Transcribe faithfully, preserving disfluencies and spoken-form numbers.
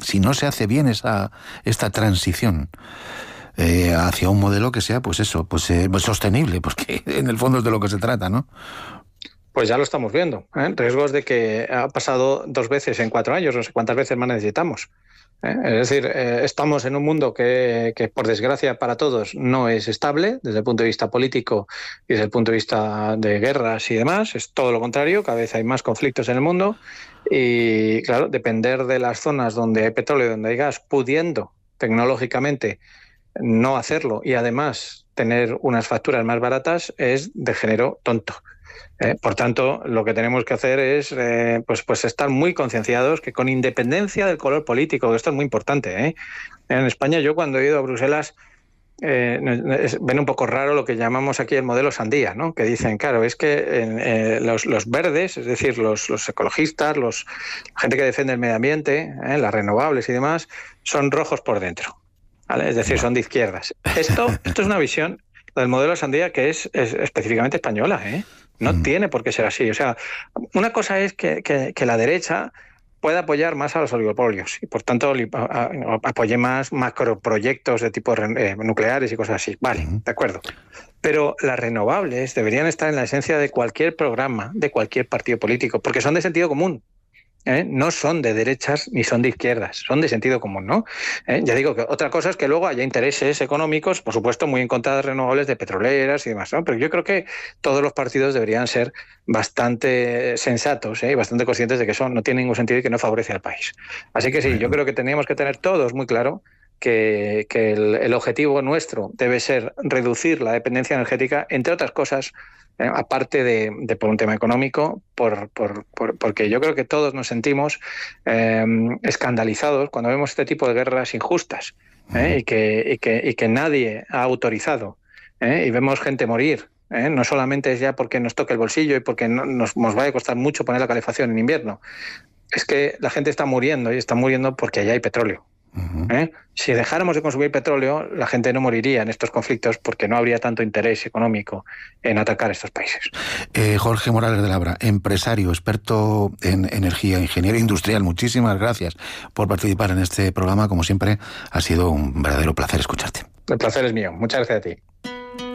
si no se hace bien esa esta transición eh, hacia un modelo que sea, pues eso, pues eh, sostenible, porque en el fondo es de lo que se trata, ¿no? Pues ya lo estamos viendo, ¿eh? Riesgos de que ha pasado dos veces en cuatro años, no sé cuántas veces más necesitamos. ¿eh? Es decir, eh, estamos en un mundo que, que, por desgracia para todos, no es estable desde el punto de vista político y desde el punto de vista de guerras y demás. Es todo lo contrario, cada vez hay más conflictos en el mundo y, claro, depender de las zonas donde hay petróleo y donde hay gas, pudiendo tecnológicamente no hacerlo y además tener unas facturas más baratas, es de género tonto. Eh, por tanto, lo que tenemos que hacer es eh, pues, pues estar muy concienciados que con independencia del color político, esto es muy importante, ¿eh? En España, yo cuando he ido a Bruselas, eh, es, ven un poco raro lo que llamamos aquí el modelo sandía, ¿no? Que dicen, claro, es que eh, los, los verdes, es decir, los, los ecologistas, los, la gente que defiende el medio ambiente, eh, las renovables y demás, son rojos por dentro, ¿vale? Es decir, son de izquierdas. Esto, esto es una visión del modelo sandía que es, es específicamente española, ¿eh? No mm. tiene por qué ser así. O sea, una cosa es que, que, que la derecha pueda apoyar más a los oligopolios y, por tanto, apoye más macroproyectos de tipo eh, nucleares y cosas así. Vale, mm. de acuerdo. Pero las renovables deberían estar en la esencia de cualquier programa, de cualquier partido político, porque son de sentido común. ¿Eh? No son de derechas ni son de izquierdas, son de sentido común, ¿no? ¿Eh? Ya digo que otra cosa es que luego haya intereses económicos, por supuesto, muy en contra de renovables, de petroleras y demás, ¿no? Pero yo creo que todos los partidos deberían ser bastante sensatos, ¿eh? y bastante conscientes de que eso no tiene ningún sentido y que no favorece al país. Así que sí, yo creo que teníamos que tener todos muy claro que, que el, el objetivo nuestro debe ser reducir la dependencia energética, entre otras cosas, Eh, aparte de, de por un tema económico, por, por, por, porque yo creo que todos nos sentimos eh, escandalizados cuando vemos este tipo de guerras injustas eh, y, que, y, que, y que nadie ha autorizado eh, y vemos gente morir. Eh, no solamente es ya porque nos toque el bolsillo y porque no, nos, nos vaya a costar mucho poner la calefacción en invierno, es que la gente está muriendo y está muriendo porque allá hay petróleo. ¿Eh? Si dejáramos de consumir petróleo, la gente no moriría en estos conflictos porque no habría tanto interés económico en atacar estos países. Eh, Jorge Morales de Labra, empresario, experto en energía, ingeniero industrial, muchísimas gracias por participar en este programa. Como siempre, ha sido un verdadero placer escucharte. El placer es mío. Muchas gracias a ti.